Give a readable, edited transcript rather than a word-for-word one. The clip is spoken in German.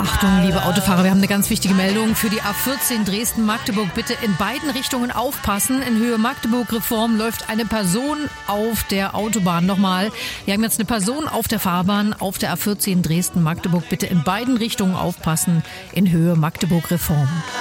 Achtung, liebe Autofahrer, wir haben eine ganz wichtige Meldung für die A14 Dresden-Magdeburg. Bitte in beiden Richtungen aufpassen. In Höhe Magdeburg-Reform läuft eine Person auf der Autobahn. Nochmal, wir haben jetzt eine Person auf der Fahrbahn auf der A14 Dresden-Magdeburg. Bitte in beiden Richtungen aufpassen in Höhe Magdeburg-Reform.